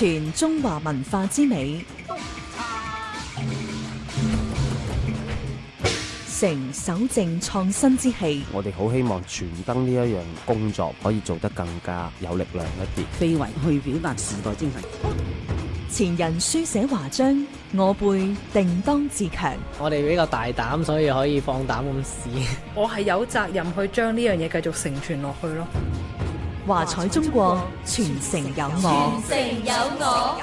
傳中華文化之美，成守正創新之氣。 我哋好希望傳燈呢一樣工作可以做得更加有力量一啲， 非遺去表達時代精神。 前人書寫華章，我輩定當自強。 我哋比較大膽，所以可以放膽咁試。 我係有責任去將呢樣嘢繼續承傳落去咯。 華彩中國，傳承有我。 傳承有我。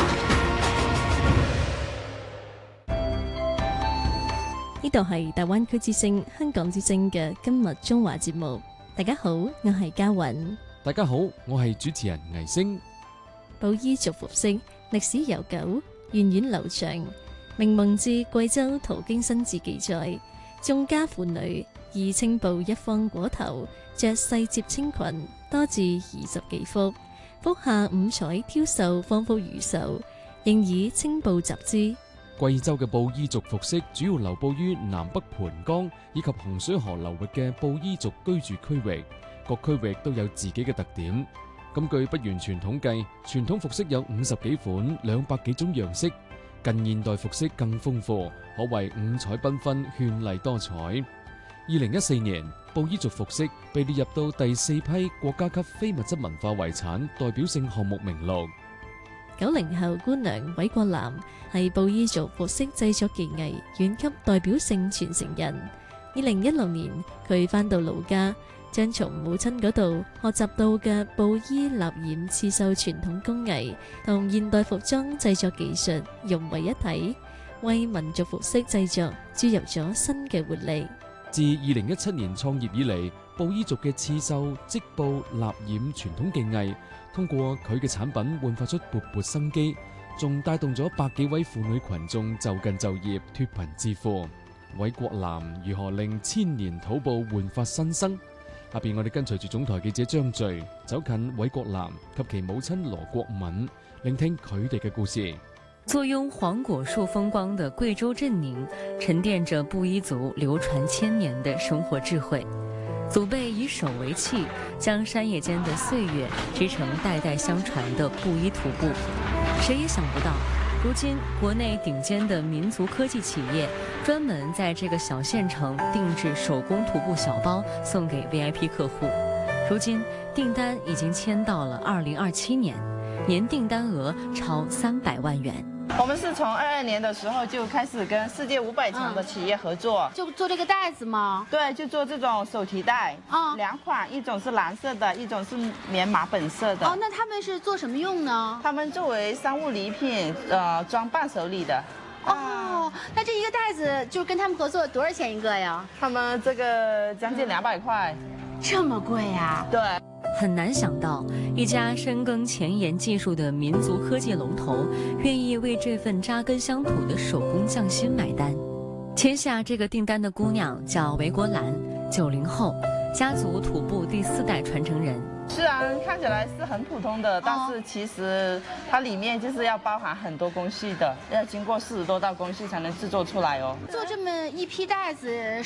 呢度係大灣區之聲、香港之聲嘅今日中華節目。大家好，我係嘉韻。 大家好，我係主持人倪星。 布依族服飾歷史悠久，源遠流長。明蒙自貴州途經新志記載，眾家婦女以青布一方裹頭，着細摺青裙，多至20幾幅，幅下五彩挑繡，方幅如繡，應以青布集之。 貴州嘅布依族服飾主要流布於南北盤江以及洪水河流域嘅布依族居住區域，各區域都有自己嘅特點。咁據不完全統計，傳統服飾有50幾款、200幾種樣式，近現代服飾更豐富，可謂五彩繽紛、絢麗多彩。2014年，布依族服飾被列入到第4批國家級非物質文化遺產代表性項目名錄。 90後姑娘韋國南係布依族服飾製作技藝縣級代表性傳承人。2016年，佢返到老家，將從母親嗰度學習到嘅布依納染刺繡傳統工藝同現代服裝製作技術融為一體，為民族服飾製作注入咗新嘅活力。 自2017年創業以嚟，布依族嘅刺繡、織布、納染傳統技藝，通過佢嘅產品煥發出勃勃生機，仲帶動咗百幾位婦女群眾就近就業、脫貧致富。韋國南如何令千年土布煥發新生？下邊我哋跟隨住總台記者張序走近韋國南及其母親羅國敏，聆聽佢哋嘅故事。 坐擁黃果樹風光的貴州鎮寧，沉澱着布依族流傳千年的生活智慧。祖輩以手為器，將山野間的歲月織成代代相傳的布依土布。誰也想不到，如今國內頂尖的民族科技企業專門在這個小縣城定製手工土布小包，送給 VIP 客戶。如今訂單已經簽到了2027年，年訂單額超300萬元。 我們是從22年的時候就開始跟世界500強的企業合作， 就做這個袋子嗎？ 對，就做這種手提袋，兩款，一種是藍色的，一種是棉麻本色的。 那他們是做什麼用呢？ 他們作為商務禮品，裝伴手禮的。 那這一個袋子就跟他們合作多少錢一個呀？ 他們這個將近200塊。 這麼貴呀？ 對。 很難想到，一家深耕前沿技術的民族科技龍頭，願意為這份扎根鄉土的手工匠心買單。簽下這個訂單的姑娘叫韋國蘭，90後，家族土布第4代傳承人。 雖然看起來是很普通的，但是其實它裡面就是要包含很多工序的，要經過40多道工序才能製作出來哦。 做這麼一批袋子